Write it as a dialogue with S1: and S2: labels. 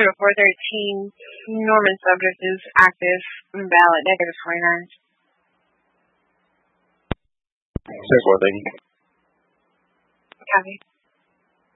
S1: 413. Norman subject is active. Valid. Negative 29.
S2: Say 413.
S1: Copy.